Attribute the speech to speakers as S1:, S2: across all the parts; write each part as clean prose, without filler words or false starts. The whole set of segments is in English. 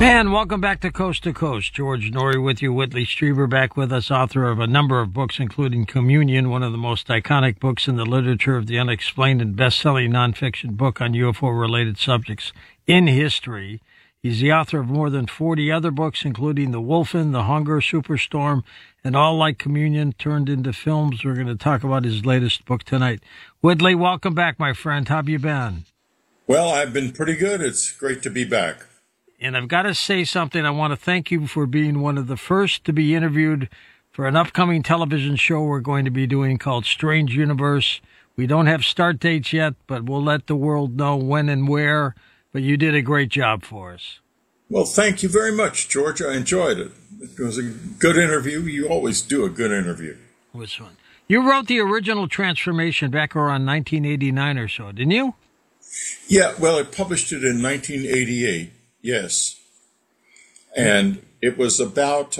S1: And welcome back to Coast. George Norrie with you. Whitley Strieber back with us, author of a number of books, including Communion, one of the most iconic books in the literature of the unexplained and best-selling nonfiction book on UFO-related subjects in history. He's the author of more than 40 other books, including The Wolfen, The Hunger, Superstorm, and all like Communion turned into films. We're going to talk about his latest book tonight. Whitley, welcome back, my friend. How have you been?
S2: Well, I've been pretty good. It's great to be back.
S1: And I've got to say something. I want to thank you for being one of the first to be interviewed for an upcoming television show we're going to be doing called Strange Universe. We don't have start dates yet, but we'll let the world know when and where. But you did a great job for us.
S2: Well, thank you very much, George. I enjoyed it. It was a good interview. You always do a good interview.
S1: Which one? You wrote the original Transformation back around 1989 or so, didn't you?
S2: Yeah, well, I published it in 1988. Yes. And it was about,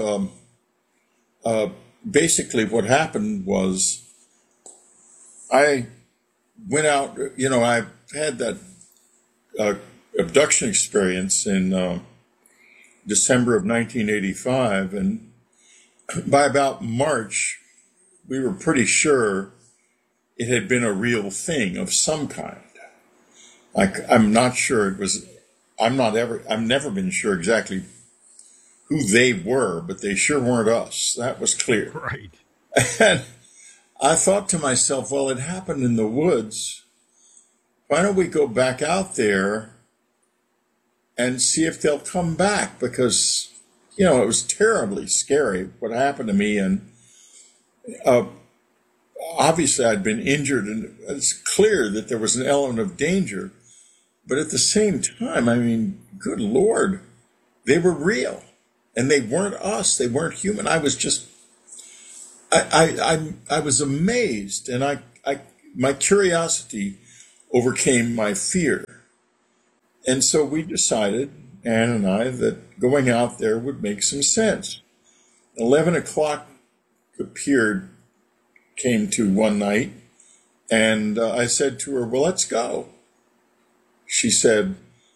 S2: basically what happened was I went out, I had that abduction experience in December of 1985. And by about March, we were pretty sure it had been a real thing of some kind. I'm not sure it was. I've never been sure exactly who they were, but they sure weren't us. That was clear.
S1: Right.
S2: And I thought to myself, well, it happened in the woods. Why don't we go back out there and see if they'll come back? Because, it was terribly scary what happened to me. And obviously I'd been injured, and it's clear that there was an element of danger. But at the same time, good Lord, they were real, and they weren't us. They weren't human. I was just, I was amazed, and my curiosity overcame my fear. And so we decided, Ann and I, that going out there would make some sense. 11 o'clock came to one night, and I said to her, well, let's go. She said,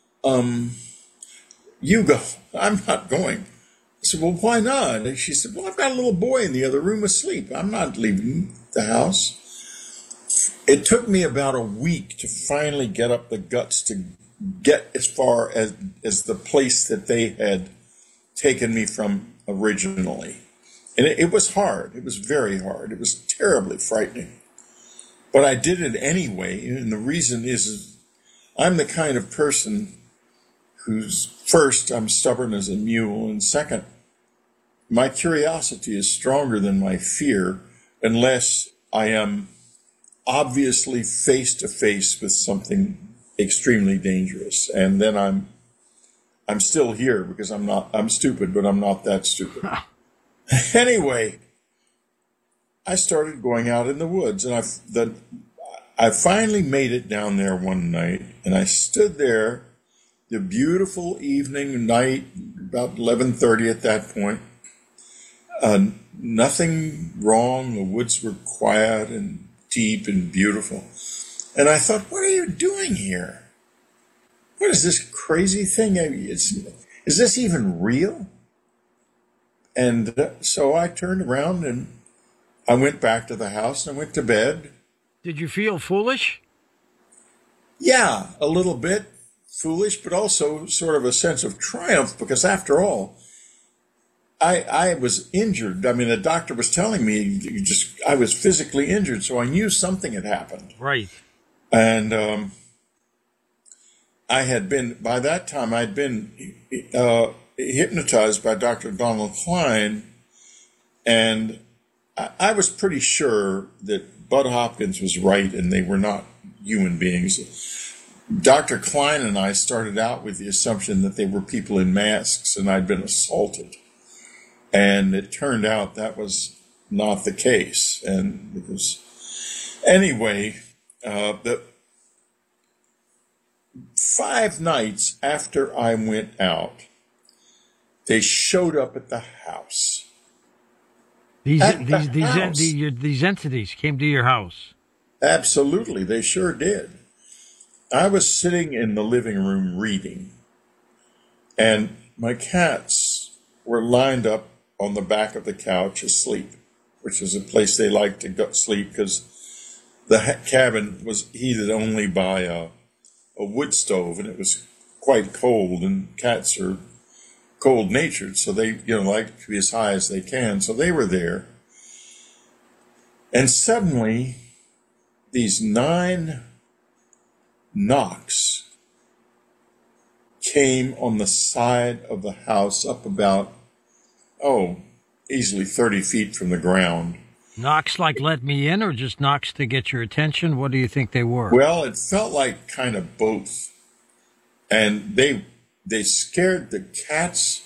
S2: you go. I'm not going. I said, well, why not? And she said, well, I've got a little boy in the other room asleep. I'm not leaving the house. It took me about a week to finally get up the guts to get as far as the place that they had taken me from originally. And it was hard. It was very hard. It was terribly frightening. But I did it anyway. And the reason is I'm the kind of person who's, first, I'm stubborn as a mule, and second, my curiosity is stronger than my fear unless I am obviously face to face with something extremely dangerous. And then I'm still here because I'm stupid, but I'm not that stupid. Anyway, I started going out in the woods, and I finally made it down there one night, and I stood there, the beautiful evening night, about 11:30 at that point. Nothing wrong. The woods were quiet and deep and beautiful. And I thought, what are you doing here? What is this crazy thing? Is this even real? And so I turned around and I went back to the house and I went to bed.
S1: Did you feel foolish?
S2: Yeah, a little bit foolish, but also sort of a sense of triumph, because after all, I was injured. The doctor was telling me I was physically injured, so I knew something had happened.
S1: Right.
S2: And by that time, I'd been hypnotized by Dr. Donald Klein, and I was pretty sure that Bud Hopkins was right and they were not human beings. Dr. Klein and I started out with the assumption that they were people in masks and I'd been assaulted. And it turned out that was not the case. And it was, anyway, the 5 nights after I went out, they showed up at the house.
S1: These entities came to your house.
S2: Absolutely, they sure did. I was sitting in the living room reading, and my cats were lined up on the back of the couch asleep, which is a place they like to go sleep because the cabin was heated only by a wood stove, and it was quite cold, and cats are cold-natured, so they like to be as high as they can. So they were there. And suddenly, these 9 knocks came on the side of the house up about, easily 30 feet from the ground.
S1: Knocks like let me in, or just knocks to get your attention? What do you think they were?
S2: Well, it felt like kind of both. And they scared the cats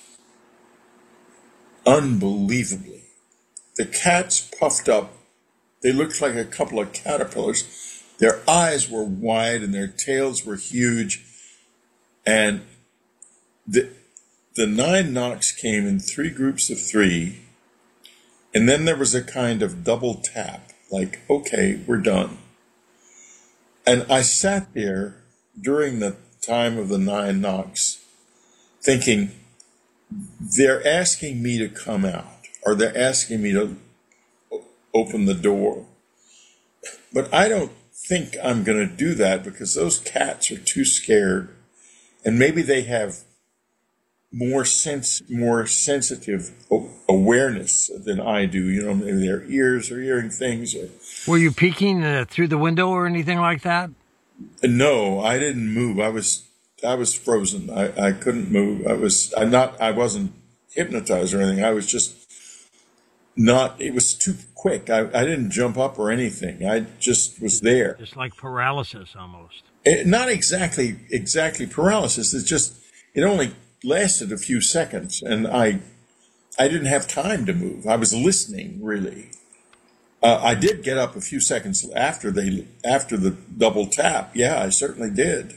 S2: unbelievably. The cats puffed up. They looked like a couple of caterpillars. Their eyes were wide and their tails were huge. And the 9 knocks came in 3 groups of 3. And then there was a kind of double tap, like, okay, we're done. And I sat there during the time of the 9 knocks thinking, they're asking me to come out, or they're asking me to open the door. But I don't think I'm going to do that because those cats are too scared, and maybe they have more sensitive awareness than I do. Maybe their ears are hearing things.
S1: Were you peeking through the window or anything like that?
S2: No, I didn't move. I was frozen. I couldn't move. I wasn't hypnotized or anything. I was just not. It was too quick. I didn't jump up or anything. I just was there.
S1: Just like paralysis, almost.
S2: Not exactly paralysis. It only lasted a few seconds, and I didn't have time to move. I was listening, really. I did get up a few seconds after the double tap. Yeah, I certainly did.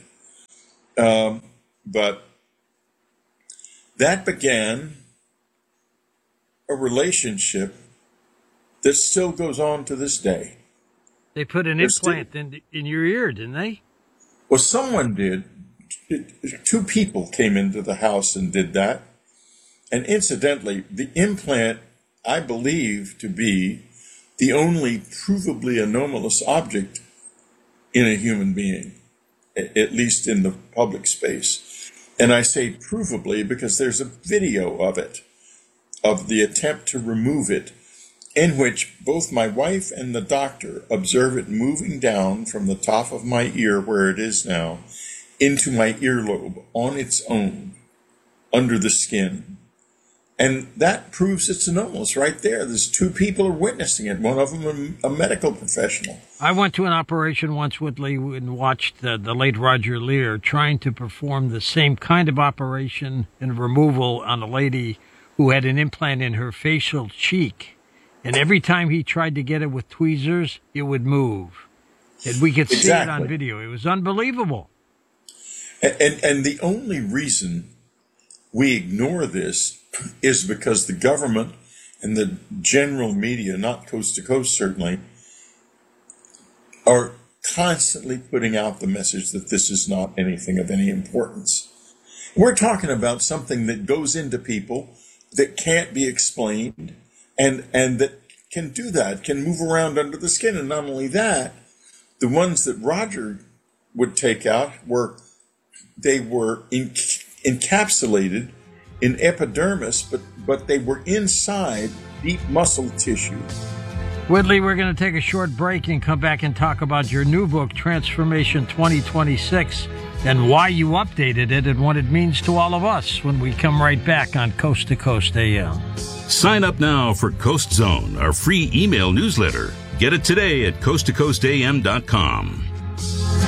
S2: But that began a relationship that still goes on to this day.
S1: They put an implant in your ear, didn't they?
S2: Well, someone did. 2 people came into the house and did that. And incidentally, the implant, I believe to be the only provably anomalous object in a human being, at least in the public space. And I say provably because there's a video of it, of the attempt to remove it, in which both my wife and the doctor observe it moving down from the top of my ear, where it is now, into my earlobe on its own, under the skin. And that proves it's anomalous right there. There's 2 people are witnessing it. One of them a medical professional.
S1: I went to an operation once, Whitley, and watched the late Roger Lear trying to perform the same kind of operation and removal on a lady who had an implant in her facial cheek. And every time he tried to get it with tweezers, it would move. And we could see it on video. It was unbelievable.
S2: And the only reason we ignore this is because the government and the general media, not coast to coast certainly, are constantly putting out the message that this is not anything of any importance. We're talking about something that goes into people that can't be explained and that can do that, can move around under the skin. And not only that, the ones that Roger would take out were encapsulated in epidermis, but they were inside deep muscle tissue.
S1: Whitley, we're going to take a short break and come back and talk about your new book, Transformation 2026, and why you updated it and what it means to all of us when we come right back on Coast to Coast AM.
S3: Sign up now for Coast Zone, our free email newsletter. Get it today at coasttocoastam.com.